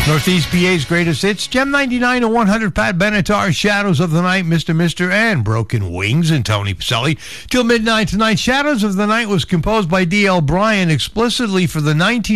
Northeast PA's greatest hits, Gem 99 to 100, Pat Benatar, Shadows of the Night, Mr. and Broken Wings, and Tony Pacelli. Till midnight tonight, Shadows of the Night was composed by D.L. Bryan explicitly for the